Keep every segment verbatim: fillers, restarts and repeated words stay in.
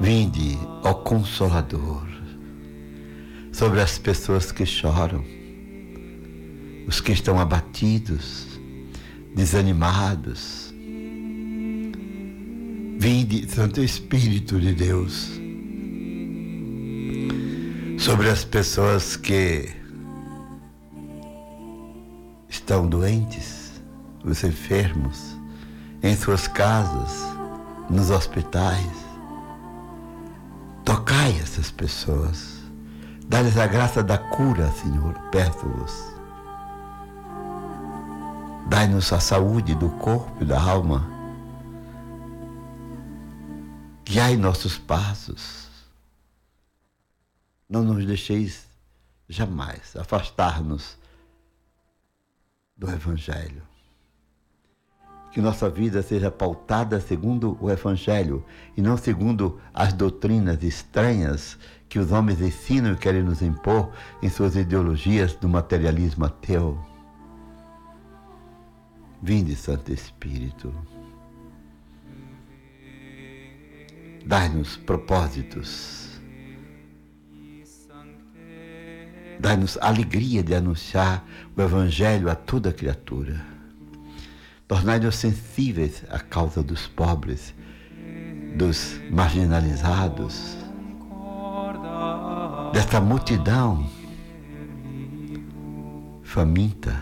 Vinde, ó Consolador, sobre as pessoas que choram, os que estão abatidos, desanimados. Vinde, Santo Espírito de Deus, sobre as pessoas que estão doentes, os enfermos, em suas casas, nos hospitais. Tocai essas pessoas, dá-lhes a graça da cura, Senhor, peço-vos. Dai-nos a saúde do corpo e da alma. Guiai nossos passos. Não nos deixeis jamais afastar-nos do Evangelho. Que nossa vida seja pautada segundo o Evangelho e não segundo as doutrinas estranhas que os homens ensinam e querem nos impor em suas ideologias do materialismo ateu. Vinde, Santo Espírito. Dai-nos propósitos. Dai-nos alegria de anunciar o Evangelho a toda criatura. Tornai-nos sensíveis à causa dos pobres, dos marginalizados, desta multidão faminta.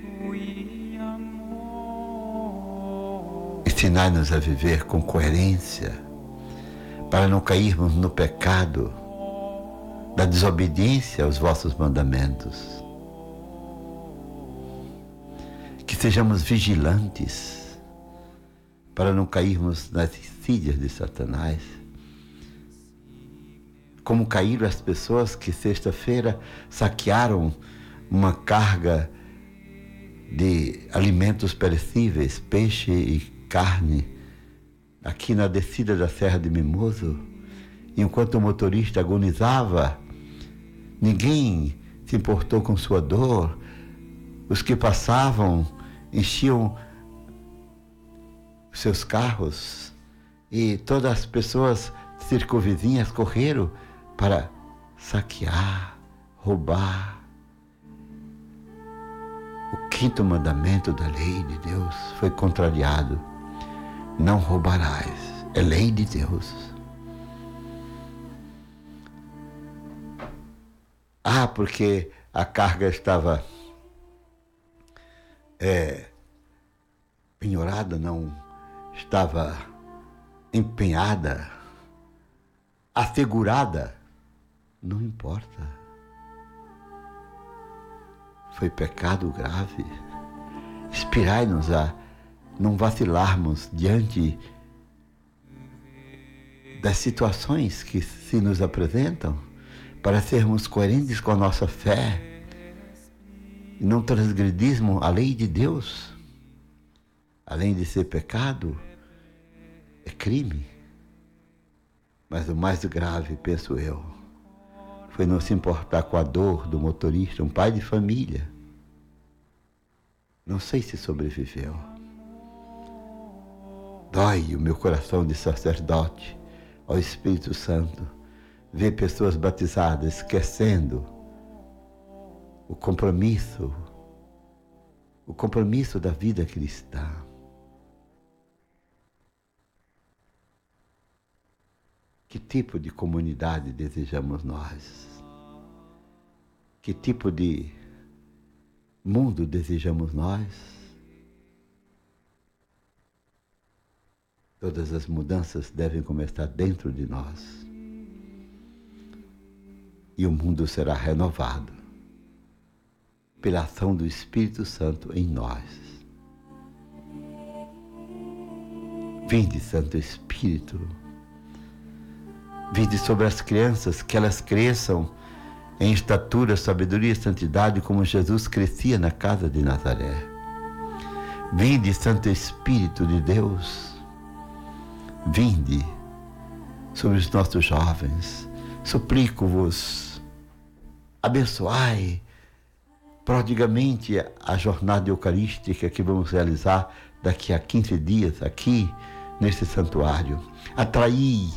Ensinai-nos a viver com coerência, para não cairmos no pecado da desobediência aos vossos mandamentos. Que sejamos vigilantes para não cairmos nas insídias de Satanás. Como caíram as pessoas que sexta-feira saquearam uma carga de alimentos perecíveis, peixe e carne, aqui na descida da Serra de Mimoso, enquanto o motorista agonizava. Ninguém se importou com sua dor. Os que passavam enchiam seus carros e todas as pessoas circunvizinhas correram para saquear, roubar. O quinto mandamento da lei de Deus foi contrariado. Não roubarás. É lei de Deus. Ah, porque a carga estava é, penhorada, não estava empenhada, assegurada. Não importa. Foi pecado grave. Inspirai-nos a não vacilarmos diante das situações que se nos apresentam, para sermos coerentes com a nossa fé e não transgredirmos a lei de Deus. Além de ser pecado, é crime. Mas o mais grave, penso eu, foi não se importar com a dor do motorista, um pai de família. Não sei se sobreviveu. Dói o meu coração de sacerdote ao Espírito Santo ver pessoas batizadas esquecendo o compromisso, o compromisso da vida cristã. Que tipo de comunidade desejamos nós? Que tipo de mundo desejamos nós? Todas as mudanças devem começar dentro de nós. E o mundo será renovado pela ação do Espírito Santo em nós. Vinde, Santo Espírito. Vinde sobre as crianças, que elas cresçam em estatura, sabedoria e santidade, como Jesus crescia na casa de Nazaré. Vinde, Santo Espírito de Deus. Vinde sobre os nossos jovens. Suplico-vos, abençoai prodigamente a jornada eucarística que vamos realizar daqui a quinze dias aqui nesse santuário. Atraí